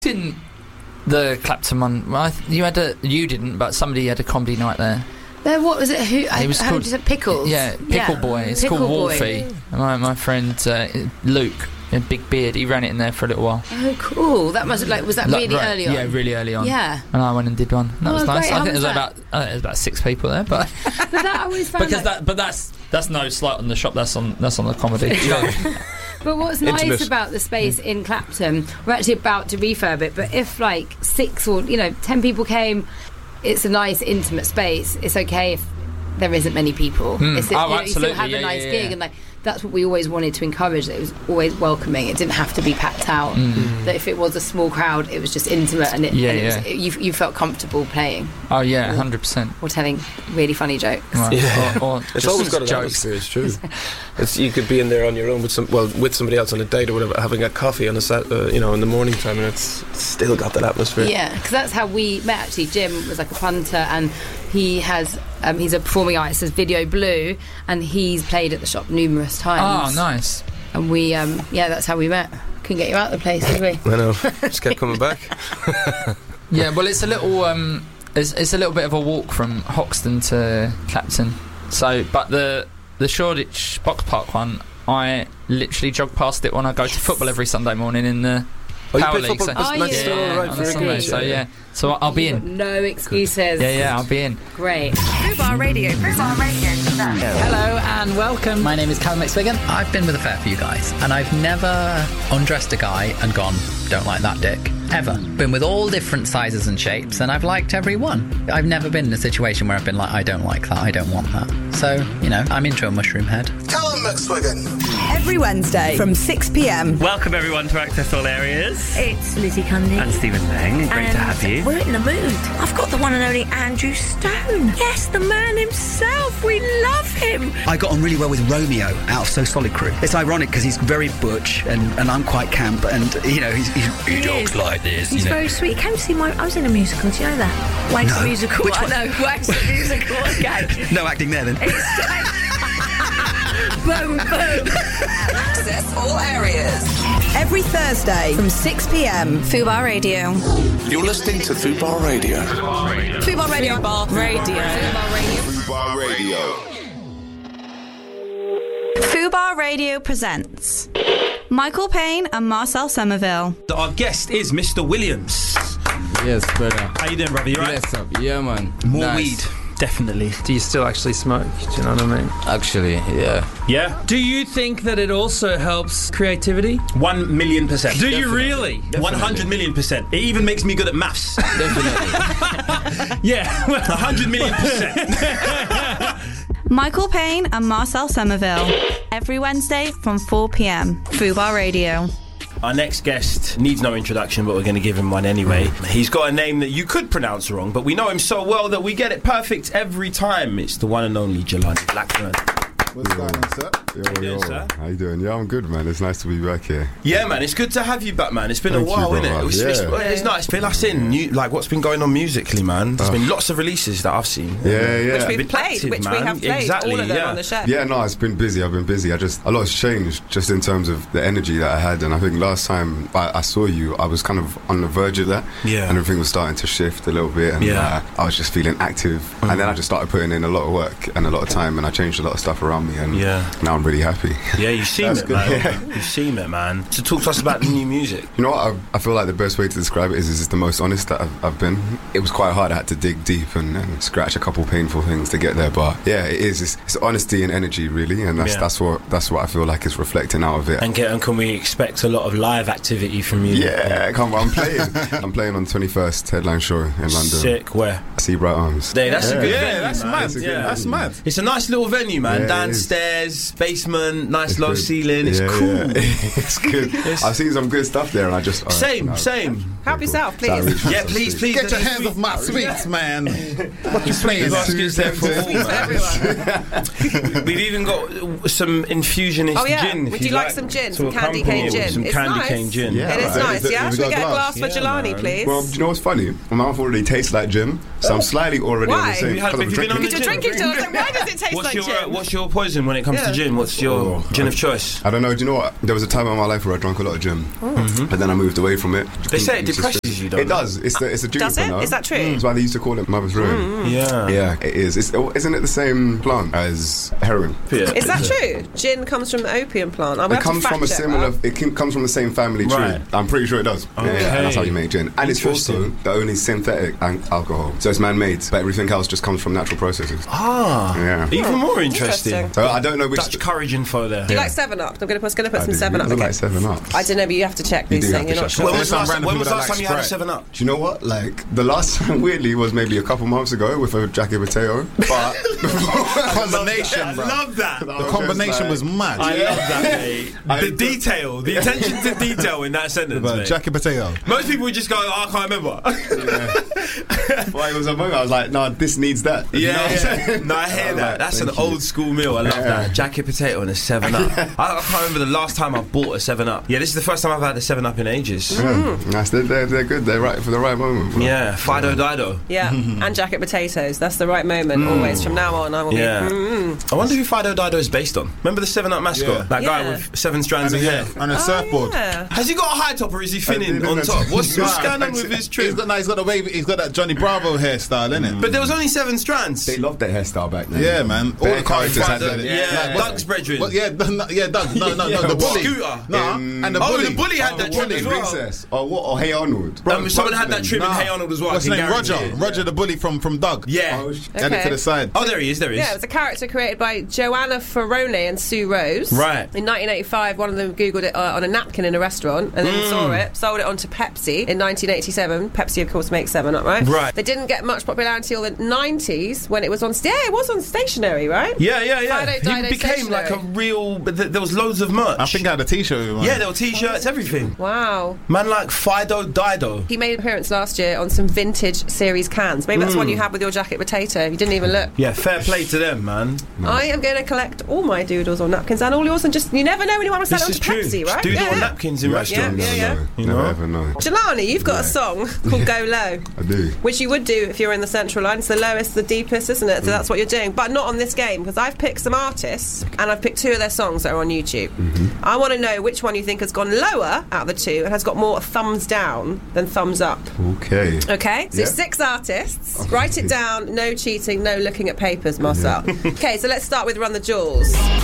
In the Clapton one, well, you didn't, but somebody had a comedy night there. What was it? It was called Pickles. Yeah, Pickle Boy. It's Pickle called Boy. Wolfie. My friend Luke, a big beard, he ran it in there for a little while. Oh, cool! That must was that really early on? Yeah, really early on. Yeah. And I went and did one. That was nice. Great. I think there was about 6 people there, but but that I always found that's no slight on the shop. That's on the comedy. But what's nice about the space in Clapton, we're actually about to refurb it, but if 6 or 10 people came, it's a nice intimate space. It's okay if there isn't many people. Absolutely. You still have a nice gig, and that's what we always wanted to encourage. That it was always welcoming. It didn't have to be packed out. That if it was a small crowd, it was just intimate, and you felt comfortable playing. Oh yeah, 100%. Or telling really funny jokes. Right. Yeah, or it's always got an atmosphere. It's true. You could be in there on your own with somebody else on a date or whatever, having a coffee on in the morning time, and it's still got that atmosphere. Yeah, because that's how we met. Actually, Jim was a punter, and he has he's a performing artist, as Video Blue, and he's played at the shop numerous times. Oh, nice. And we that's how we met. Couldn't get you out of the place, did we? I know. Just kept coming back. Yeah, well, it's a little it's a little bit of a walk from Hoxton to Clapton. So, but the Shoreditch Box Park one, I literally jog past it when I go to football every Sunday morning in the Power League. So, on a Sunday. So so I'll be in. No excuses. Yeah, I'll be in. Great. Fubar Radio. Hello and welcome. My name is Callum McSwiggan. I've been with a fair few guys, and I've never undressed a guy and gone, don't like that dick. Ever. Been with all different sizes and shapes, and I've liked every one. I've never been in a situation where I've been like, I don't like that, I don't want that. So, I'm into a mushroom head. Callum McSwiggan. Every Wednesday from 6 p.m. Welcome everyone to Access All Areas. It's Lizzie Cundy. And Stephen Lang. Great to have you. We're in the mood. I've got the one and only Andrew Stone. Yes, the man himself. We love him. I got on really well with Romeo out of So Solid Crew. It's ironic because he's very butch and I'm quite camp, and he talks like this. He's very sweet. He came to see I was in a musical. Do you know that? Wags the Musical. Which one? I know. Wags the Musical. Okay. No acting there then. Boom, boom. Access All Areas. Every Thursday from 6 p.m. Fubar Radio. You're listening to Fubar Radio. Fubar Radio. Fubar Radio. Fubar Radio. Fubar Radio presents Michael Payne and Marcel Somerville. Our guest is Mr. Williams. Yes, brother. How you doing, brother? You right? Yes, up. Yeah, man. More nice. weed. Definitely. Do you still actually smoke? Do you know what I mean? Actually, yeah. Yeah? Do you think that it also helps creativity? 1,000,000%. Do you really? 100,000,000%. It even makes me good at maths. Definitely. Yeah, 100,000,000%. Michael Payne and Marcel Somerville. Every Wednesday from 4 p.m. Fubar Radio. Our next guest needs no introduction, but we're going to give him one anyway. He's got a name that you could pronounce wrong, but we know him so well that we get it perfect every time. It's the one and only Jelani Blackburn. What's going on, sir? Yo. Sir? How you doing? Yeah, I'm good, man. It's nice to be back here. Yeah, man, it's good to have you back, man. It's been a while, isn't it? It's nice. Fill us in. What's been going on musically, man? There's been lots of releases that I've seen. Yeah. Which we've played, we have played. Exactly, all of them on the show. Yeah, no, it's been busy. I've been busy. A lot's changed just in terms of the energy that I had, and I think last time I saw you, I was kind of on the verge of that. Yeah. And everything was starting to shift a little bit, and I was just feeling active. And then I just started putting in a lot of work and a lot of time, and I changed a lot of stuff around me, and now I'm really happy. Yeah, you seem it, man. Yeah. You seem it, man. So talk to us about the new music. You know what? I feel like the best way to describe it is it's the most honest that I've been. It was quite hard. I had to dig deep and scratch a couple painful things to get there. But yeah, it is. It's honesty and energy, really, and that's what I feel like is reflecting out of it. And can we expect a lot of live activity from you? Yeah, come on. I'm playing. I'm playing on 21st headline show in London. Sick. Where? Seabright Arms. That's a good venue, that's man. mad. That's mad. It's a nice little venue, man. Downstairs, basement, nice low ceiling. It's cool. It's good. I've seen some good stuff there, and I just same. Help yourself, please. Yeah, please. Get your hands off my sweets, man. What you playing? We've even got some infusionist gin. Would you like some gin? Some candy cane gin. Some candy cane gin. It is nice, yeah? Should we get a glass for Jelani, please? Well, do you know what's funny? My mouth already tastes like gin, so I'm slightly already on the same. Have you been on the gin? Drinking gin. Why does it taste like gin? What's your poison when it comes to gin? What's your gin of choice? I don't know. Do you know what? There was a time in my life where I drank a lot of gin, but then I moved away from it. They say it depresses you, don't it? It does. It's a juniper. Does it? No? Is that true? That's why they used to call it mother's ruin. Yeah, it is. Isn't it the same plant as heroin? Is that true? Gin comes from the opium plant. It comes from a similar. It comes from the same family tree. Right. I'm pretty sure it does. Okay. Yeah, that's how you make gin, and it's also the only synthetic alcohol. So it's man-made, but everything else just comes from natural processes. Yeah. Even more interesting. So I don't know which Dutch courage info there. Do you like 7-Up? I'm going to put some 7-Up. I like 7-Up. I don't know, but you have to check these things. You're not sure. When was the last time you had a 7-Up? Do you know what? Like the last time, weirdly, was maybe a couple months ago with a Jackie Potato. But combination, bro. I love that. The combination was mad. I love that, mate. The detail, the attention to detail in that sentence, mate. Jackie Potato. Most people would just go, I can't remember. Well, it was a moment I was like, no, this needs that. No, I hear that. That's an old school meal. I love that. Jacket potato and a 7-Up. I can't remember the last time I bought a 7-Up. Yeah, this is the first time I've had a 7-Up in ages. Nice. They're good. They're right for the right moment. Bro. Yeah, Fido Dido. Yeah, and jacket potatoes. That's the right moment. Always from now on. I will be. I wonder who Fido Dido is based on. Remember the 7-Up mascot? That guy with 7 strands of hair and a surfboard. Yeah. Has he got a high top or is he thinning on top? What's going on with his trim? He's got the wavy. He's got that Johnny Bravo hairstyle, innit? But there was only 7 strands. They loved their hairstyle back then. Yeah, man. All the characters had that. Yeah, Doug's brethren. Doug. No, the bully. Scooter. No, and the bully. The bully had that trim as well. Princess. Or Hey Arnold. Someone had that trim in Hey Arnold as well. What's his name? Roger, the bully from Doug. Yeah. Add it to the side. Oh, there he is. Yeah, it was a character created by Joanna Ferrone and Sue Rose. Right. In 1985, one of them Googled it on a napkin in a restaurant and then saw it, sold it on to Pepsi in 1987. Pepsi, of course, makes 7-Up, right? Right. They didn't get much popularity until the 90s when it was on... Yeah, it was on stationery, right? Yeah. Fido Dido He became stationery. like a real... There was loads of merch. I think I had a t-shirt with him. Yeah, there were t-shirts, everything. Wow. Man like Fido Dido. He made an appearance last year on some vintage series cans. Maybe that's one you had with your jacket potato. You didn't even look. Yeah, fair play to them, man. I am going to collect all my doodles on napkins and all yours, and just you never know when you want to sell it on to Pepsi, right? Doodle on napkins in restaurants. Yeah. You never ever know. Jelani, you've got a song called Go Low. I do. Which you would do if you're in the central line. It's the lowest, the deepest, isn't it? So that's what you're doing. But not on this game, because I've picked some artists and I've picked 2 of their songs that are on YouTube. I want to know which one you think has gone lower out of the 2 and has got more thumbs down than thumbs up. Okay. So 6 artists. Write it down. No cheating, no looking at papers, Marcel. Okay, so let's start with Run the Jewels.